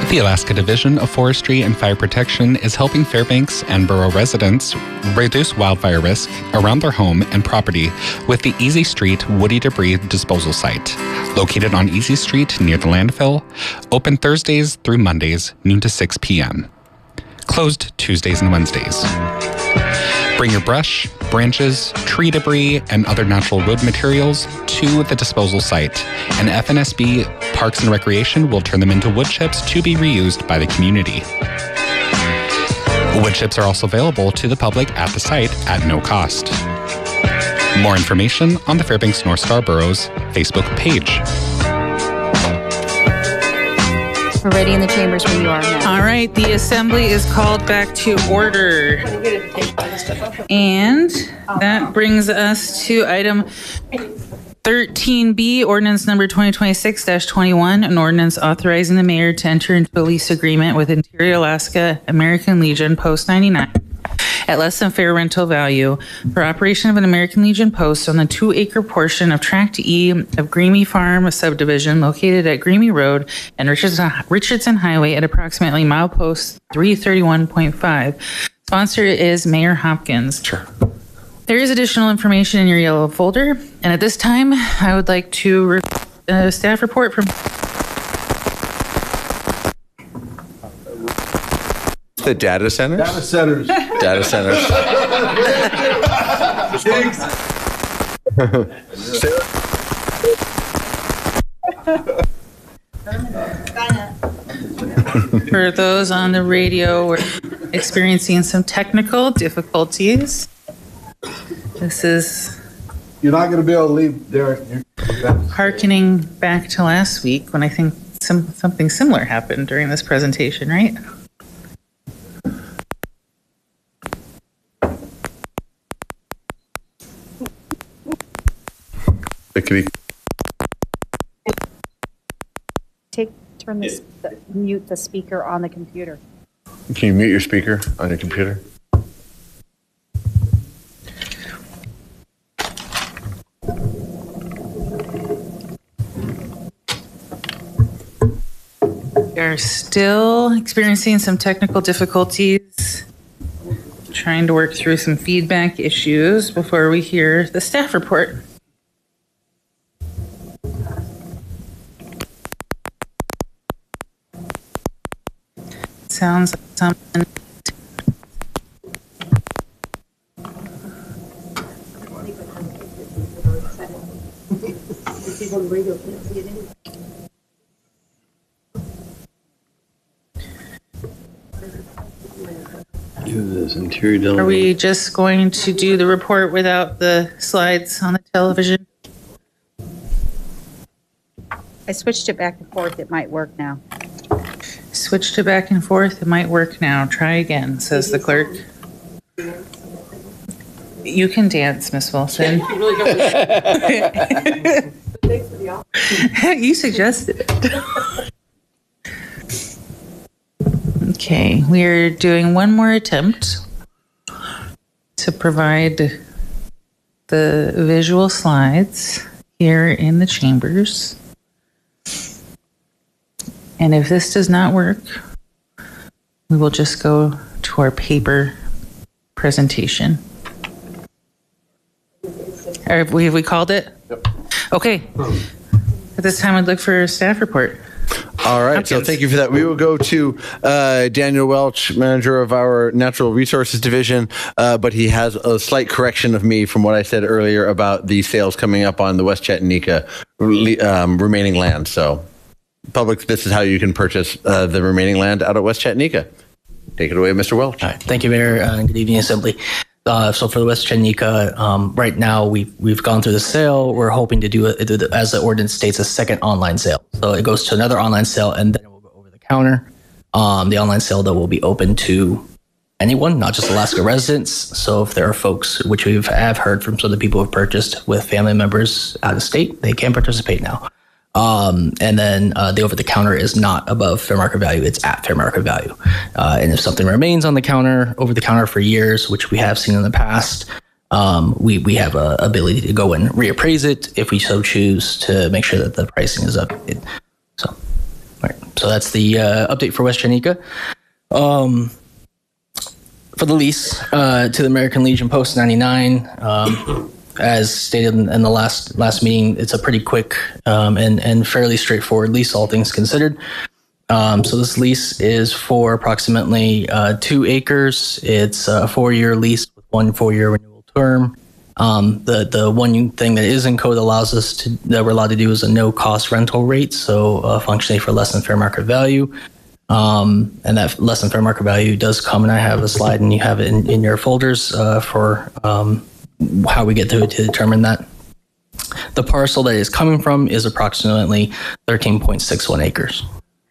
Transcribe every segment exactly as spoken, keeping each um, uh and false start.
The Alaska Division of Forestry and Fire Protection is helping Fairbanks and borough residents reduce wildfire risk around their home and property with the Easy Street Woody Debris Disposal Site. Located on Easy Street near the landfill, open Thursdays through Mondays, noon to six p.m. Closed Tuesdays and Wednesdays. Bring your brush, branches, tree debris, and other natural wood materials to the disposal site, and F N S B Parks and Recreation will turn them into wood chips to be reused by the community. Wood chips are also available to the public at the site at no cost. More information on the Fairbanks North Star Borough's Facebook page. We're ready in the chambers when you are now. All right, the assembly is called back to order. And that brings us to item thirteen B, ordinance number twenty twenty-six dash twenty-one, an ordinance authorizing the mayor to enter into a lease agreement with Interior Alaska American Legion Post ninety-nine at less than fair rental value for operation of an American Legion post on the two acre portion of Tract E of Greamy Farm subdivision located at Greamy Road and Richardson, Richardson Highway at approximately milepost three thirty-one point five. Sponsor is Mayor Hopkins. Sure. There is additional information in your yellow folder. And at this time, I would like to re- uh, staff report from the data centers? Data centers. Data centers. For those on the radio, we're experiencing some technical difficulties. This is You're not going to be able to leave, Derek. hearkening back to last week when I think some something similar happened during this presentation, right? It could be. Take, turn this, the, mute the speaker on the computer. Can you mute your speaker on your computer? We are still experiencing some technical difficulties, trying to work through some feedback issues before we hear the staff report. Sounds like something. Are we just going to do the report without the slides on the television? I switched it back and forth. It might work now. Switched it back and forth. It might work now. Try again, says the clerk. You can dance, Miss Wilson. You suggested it. Okay, we're doing one more attempt to provide the visual slides here in the chambers. And if this does not work, we will just go to our paper presentation. Or have we, have we called it? Yep. Okay. At this time, I'd look for a staff report. All right, so thank you for that. We will go to uh, Daniel Welch, manager of our Natural Resources Division, uh, but he has a slight correction of me from what I said earlier about the sales coming up on the West Chattanooga um, remaining land. So, public, this is how you can purchase uh, the remaining land out at West Chattanooga. Take it away, Mister Welch. All right. Thank you, Mayor, uh, and good evening, Assembly. Uh, so for the West Chattanooga, um, right now we've we've gone through the sale. We're hoping to do it, as the ordinance states, a second online sale. So it goes to another online sale, and then it will go over the counter. Um, the online sale though will be open to anyone, not just Alaska residents. So if there are folks, which we have heard from some of the people who have purchased with family members out of state, they can participate now. Um, and then uh, the over-the-counter is not above fair market value; it's at fair market value. Uh, and if something remains on the counter, over-the-counter for years, which we have seen in the past, um, we we have a ability to go and reappraise it if we so choose to make sure that the pricing is updated. So, all right. so that's the uh, update for West Chanica. Um, for the lease uh, to the American Legion Post ninety-nine, um, as stated in, in the last last meeting, it's a pretty quick um, and and fairly straightforward lease, all things considered. Um, so this lease is for approximately uh, two acres. It's a four-year lease with one four-year renewal term. Um, the the one thing that is in code allows us to that we're allowed to do is a no-cost rental rate, so uh, functionally for less than fair market value. Um, and that less than fair market value does come, and I have a slide, and you have it in, in your folders uh, for um, how we get to to determine that. The parcel that is coming from is approximately thirteen point six one acres.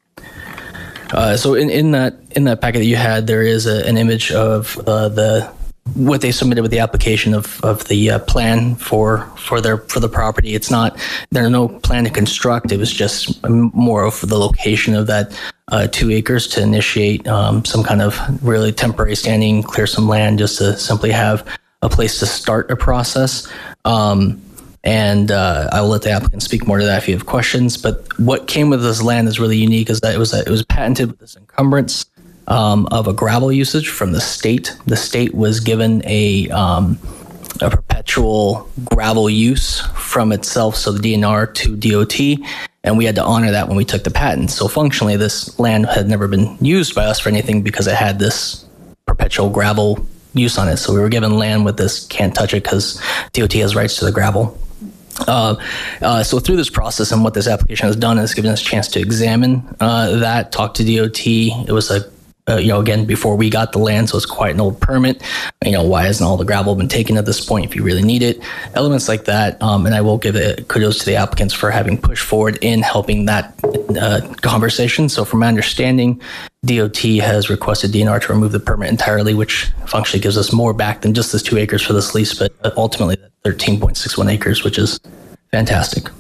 Uh, so in, in that in that packet that you had, there is a, an image of uh, the what they submitted with the application of of the uh, plan for for their for the property. It's not there's no plan to construct. It was just more of the location of that uh, two acres to initiate um, some kind of really temporary standing, clear some land, just to simply have a place to start a process. Um, And uh, I will let the applicant speak more to that if you have questions. But what came with this land is really unique is that it was it was patented with this encumbrance um, of a gravel usage from the state. The state was given a um, a perpetual gravel use from itself, so the D N R to D O T, and we had to honor that when we took the patent. So functionally, this land had never been used by us for anything because it had this perpetual gravel use on it. So we were given land with this can't touch it because D O T has rights to the gravel. Uh, uh, so through this process and what this application has done is given us a chance to examine uh, that, talk to D O T. It was a, uh, you know, again, before we got the land, so it's quite an old permit. You know, why hasn't all the gravel been taken at this point if you really need it? Elements like that. Um, and I will give it kudos to the applicants for having pushed forward in helping that uh, conversation. So from my understanding, D O T has requested D N R to remove the permit entirely, which functionally gives us more back than just this two acres for this lease, but ultimately that thirteen point six one acres, which is fantastic.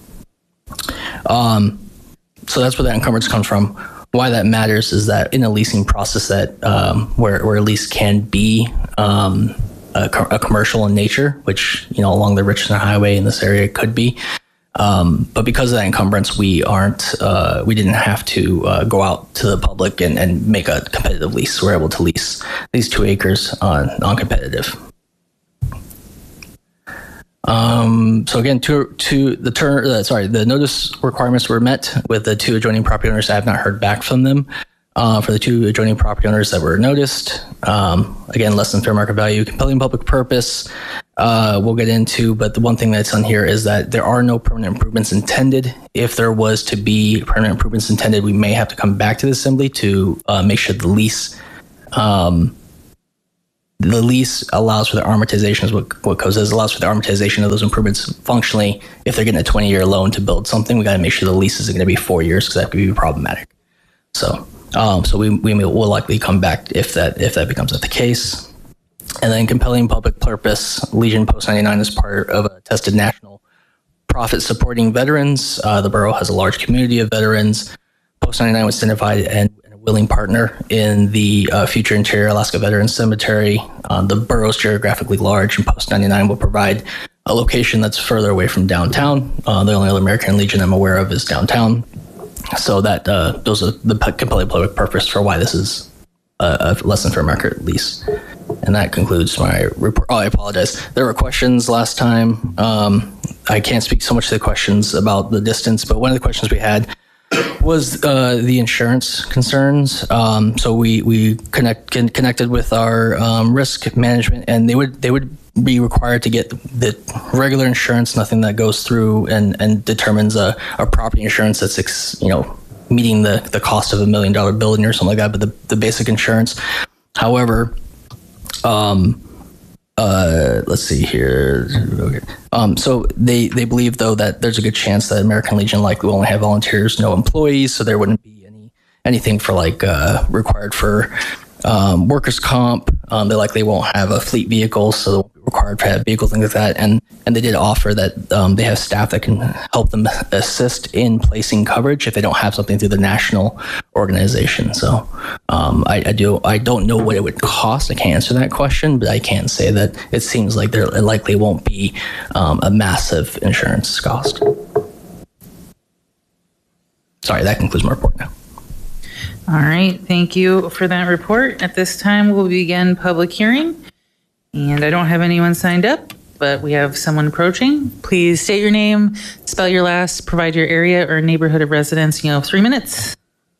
Um, so that's where that encumbrance comes from. Why that matters is that in a leasing process that um, where, where a lease can be um, a, a commercial in nature, which, you know, along the Richardson Highway in this area could be. Um, but because of that encumbrance, we aren't, uh, we didn't have to uh, go out to the public and, and make a competitive lease. We're able to lease these two acres on non-competitive. Um, so again, to, to the term, uh, sorry, the notice requirements were met with the two adjoining property owners. I have not heard back from them. Uh, for the two adjoining property owners that were noticed, um, again, less than fair market value, compelling public purpose, uh, we'll get into, but the one thing that's on here is that there are no permanent improvements intended. If there was to be permanent improvements intended, we may have to come back to the assembly to uh, make sure the lease, um, the lease allows for the amortization is what, what code says, allows for the amortization of those improvements. Functionally, if they're getting a twenty year loan to build something, we got to make sure the lease is going to be four years because that could be problematic. So, Um, so we we will likely come back if that if that becomes the case. And then compelling public purpose, Legion Post ninety-nine is part of a tested national profit supporting veterans. Uh, the borough has a large community of veterans. Post ninety-nine was identified and, and a willing partner in the uh, future Interior Alaska Veterans Cemetery. Um, the borough is geographically large, and Post ninety-nine will provide a location that's further away from downtown. Uh, the only other American Legion I'm aware of is downtown. So that uh, those are the compelling public purpose for why this is a, a less than fair market lease. And that concludes my report. Oh, I apologize. There were questions last time. Um, I can't speak so much to the questions about the distance, but one of the questions we had was uh, the insurance concerns. Um, so we we connect con- connected with our um, risk management, and they would they would be required to get the regular insurance, nothing that goes through and, and determines a, a property insurance that's, ex, you know, meeting the, the cost of a million dollar building or something like that, but the, the basic insurance. However, um, uh, let's see here. Okay. Um, so they, they believe though that there's a good chance that American Legion likely will only have volunteers, no employees. So there wouldn't be any, anything for like, uh, required for, um, workers' comp. Um, they likely won't have a fleet vehicle, so they won't be required to have vehicles, things like that. And and they did offer that um, they have staff that can help them assist in placing coverage if they don't have something through the national organization. So um, I, I do I don't know what it would cost. I can't answer that question, but I can say that it seems like there likely won't be um, a massive insurance cost. Sorry, that concludes my report now. All right, thank you for that report. At this time, we'll begin public hearing. And I don't have anyone signed up, but we have someone approaching. Please state your name, spell your last, provide your area or neighborhood of residence. You have three minutes.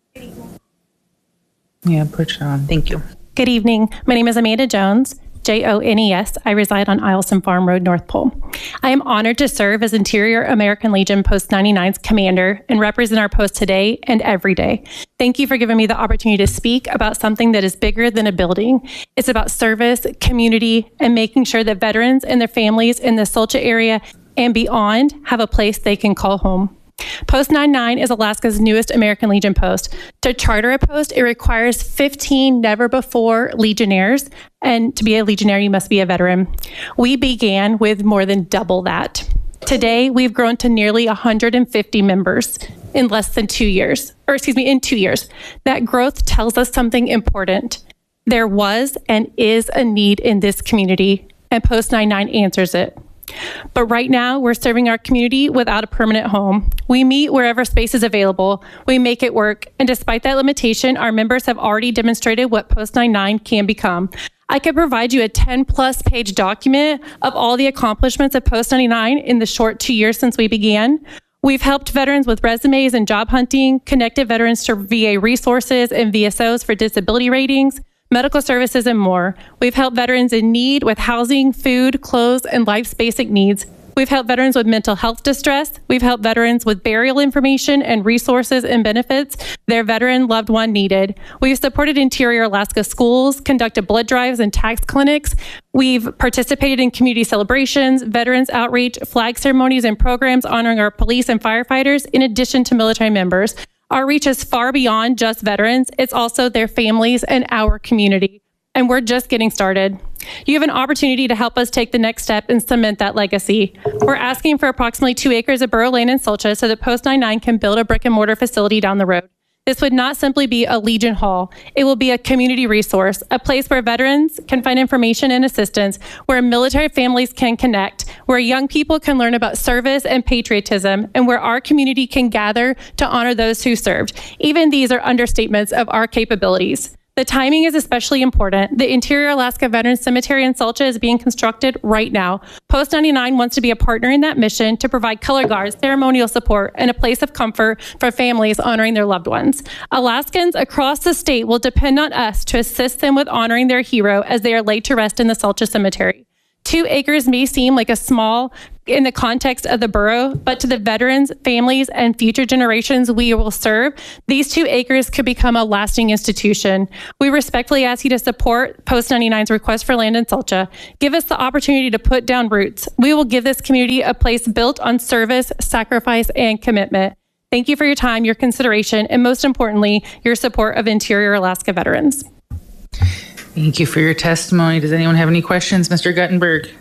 Yeah, push it on. Thank you. Good evening. My name is Amanda Jones, J O N E S. I reside on Eielson Farm Road, North Pole. I am honored to serve as Interior American Legion Post ninety-nine's commander and represent our post today and every day. Thank you for giving me the opportunity to speak about something that is bigger than a building. It's about service, community, and making sure that veterans and their families in the Solcha area and beyond have a place they can call home. Post ninety-nine is Alaska's newest American Legion post. To charter a post, it requires fifteen never-before Legionnaires, and to be a Legionnaire, you must be a veteran. We began with more than double that. Today, we've grown to nearly one hundred fifty members in less than two years, or excuse me, in two years. That growth tells us something important. There was and is a need in this community, and Post ninety-nine answers it. But right now, we're serving our community without a permanent home. We meet wherever space is available. We make it work. And despite that limitation, our members have already demonstrated what Post ninety-nine can become. I could provide you a ten plus page document of all the accomplishments of Post ninety-nine in the short two years since we began. We've helped veterans with resumes and job hunting, connected veterans to V A resources and V S Os for disability ratings, medical services, and more. We've helped veterans in need with housing, food, clothes, and life's basic needs. We've helped veterans with mental health distress. We've helped veterans with burial information and resources and benefits their veteran loved one needed. We've supported Interior Alaska schools, conducted blood drives and tax clinics. We've participated in community celebrations, veterans outreach, flag ceremonies, and programs honoring our police and firefighters, in addition to military members. Our reach is far beyond just veterans. It's also their families and our community. And we're just getting started. You have an opportunity to help us take the next step and cement that legacy. We're asking for approximately two acres of borough land in Solcha so that Post ninety-nine can build a brick and mortar facility down the road. This would not simply be a Legion Hall. It will be a community resource, a place where veterans can find information and assistance, where military families can connect, where young people can learn about service and patriotism, and where our community can gather to honor those who served. Even these are understatements of our capabilities. The timing is especially important. The Interior Alaska Veterans Cemetery in Solcha is being constructed right now. Post ninety-nine wants to be a partner in that mission to provide color guards, ceremonial support, and a place of comfort for families honoring their loved ones. Alaskans across the state will depend on us to assist them with honoring their hero as they are laid to rest in the Solcha Cemetery. Two acres may seem like a small in the context of the borough, but to the veterans, families, and future generations we will serve, these two acres could become a lasting institution. We respectfully ask you to support Post ninety-nine's request for land in Solcha. Give us the opportunity to put down roots. We will give this community a place built on service, sacrifice, and commitment. Thank you for your time, your consideration, and most importantly, your support of Interior Alaska veterans. Thank you for your testimony. Does anyone have any questions? Mister Guttenberg.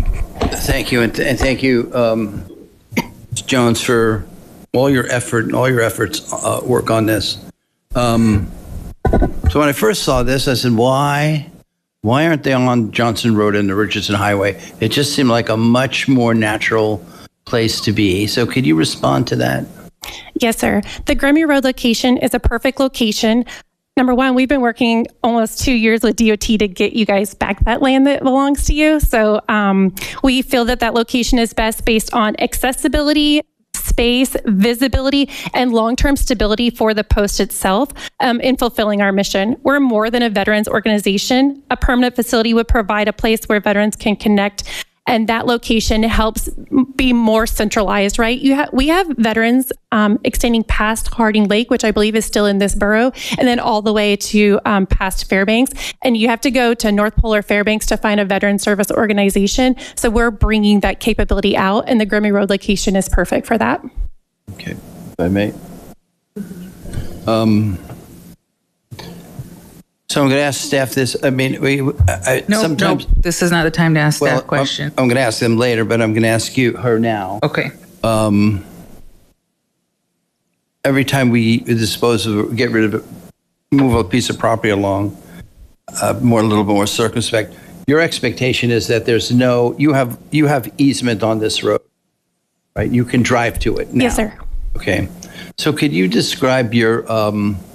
Thank you, and, th- and thank you, um, Jones, for all your effort and all your efforts uh, work on this. Um, so when I first saw this, I said, why, why aren't they on Johnson Road and the Richardson Highway? It just seemed like a much more natural place to be. So could you respond to that? Yes, sir. The Grimmy Road location is a perfect location. Number one, we've been working almost two years with D O T to get you guys back that land that belongs to you. So um, we feel that that location is best based on accessibility, space, visibility, and long-term stability for the post itself um, in fulfilling our mission. We're more than a veterans organization. A permanent facility would provide a place where veterans can connect, and that location helps be more centralized, right? You have we have veterans um, extending past Harding Lake, which I believe is still in this borough, and then all the way to um, past Fairbanks. And you have to go to North Pole or Fairbanks to find a veteran service organization. So we're bringing that capability out, and the Grimmy Road location is perfect for that. Okay, if I may. Um. So I'm going to ask staff this. I mean, we I, No, sometimes. no, this is not the time to ask Well, that question. I'm, I'm going to ask them later, but I'm going to ask you her now. Okay. Um, every time we dispose of, get rid of it, move a piece of property along, uh, more a little bit more circumspect. Your expectation is that there's no you have you have easement on this road, right? You can drive to it now. Yes, sir. Okay. So could you describe your um,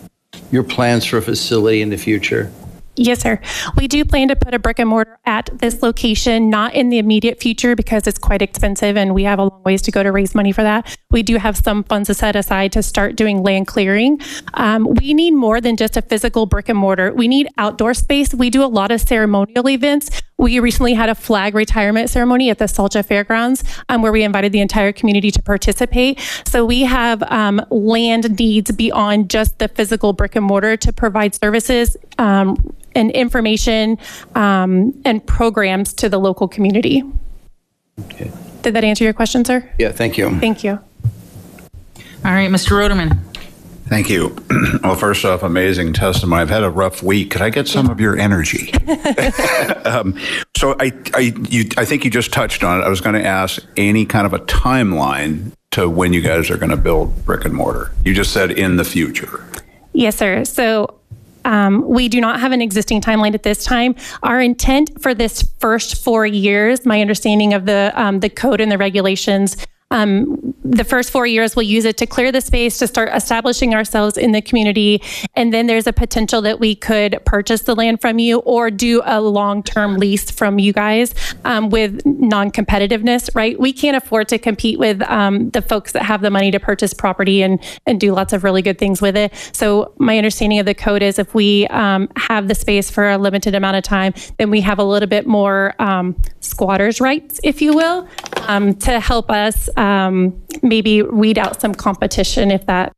your plans for a facility in the future? Yes, sir. We do plan to put a brick and mortar at this location, not in the immediate future because it's quite expensive and we have a long ways to go to raise money for that. We do have some funds to set aside to start doing land clearing. Um, we need more than just a physical brick and mortar. We need outdoor space. We do a lot of ceremonial events. We recently had a flag retirement ceremony at the Salcha Fairgrounds um, where we invited the entire community to participate. So we have um, land needs beyond just the physical brick and mortar to provide services um, and information um, and programs to the local community. Okay. Did that answer your question, sir? Yeah, thank you. Thank you. All right, Mister Roderman. Thank you. Well, first off, amazing testimony. I've had a rough week. Could I get some of your energy? um, so I, I, you, I think you just touched on it. I was going to ask any kind of a timeline to when you guys are going to build brick and mortar. You just said in the future. Yes, sir. So um, we do not have an existing timeline at this time. Our intent for this first four years, my understanding of the um, the code and the regulations, Um, the first four years, we'll use it to clear the space, to start establishing ourselves in the community. And then there's a potential that we could purchase the land from you or do a long-term lease from you guys um, with non-competitiveness, right? We can't afford to compete with um, the folks that have the money to purchase property and, and do lots of really good things with it. So my understanding of the code is if we um, have the space for a limited amount of time, then we have a little bit more um, squatters' rights, if you will, um, to help us Um, maybe weed out some competition if that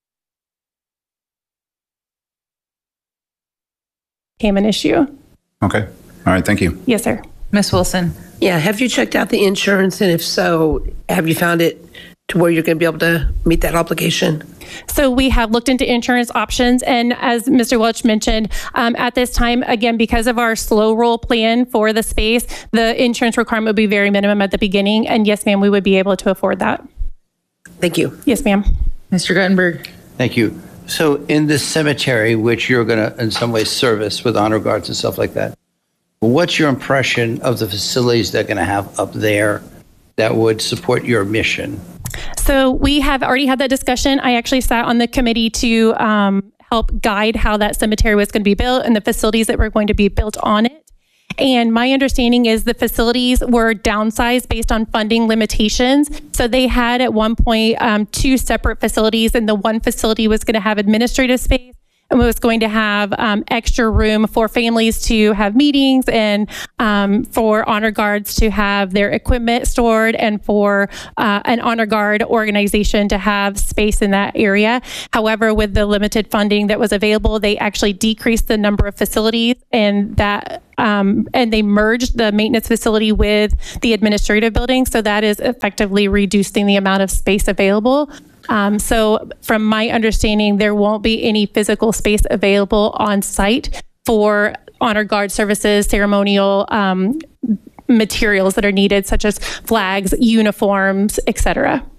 became an issue. Okay. All right. Thank you. Yes, sir. Miz Wilson. Yeah. Have you checked out the insurance? And if so, have you found it to where you're going to be able to meet that obligation? So we have looked into insurance options. And as Mister Welch mentioned, um, at this time, again, because of our slow roll plan for the space, the insurance requirement would be very minimum at the beginning. And yes, ma'am, we would be able to afford that. Thank you. Yes, ma'am. Mister Guttenberg. Thank you. So in this cemetery, which you're going to in some way service with honor guards and stuff like that, what's your impression of the facilities they're going to have up there that would support your mission? So we have already had that discussion. I actually sat on the committee to um, help guide how that cemetery was going to be built and the facilities that were going to be built on it. And my understanding is the facilities were downsized based on funding limitations. So they had at one point um, two separate facilities, and the one facility was going to have administrative space and was going to have um, extra room for families to have meetings and um, for honor guards to have their equipment stored and for uh, an honor guard organization to have space in that area. However, with the limited funding that was available, they actually decreased the number of facilities and that Um, and they merged the maintenance facility with the administrative building. So that is effectively reducing the amount of space available. Um, so from my understanding, there won't be any physical space available on site for honor guard services, ceremonial um, materials that are needed, such as flags, uniforms, et cetera.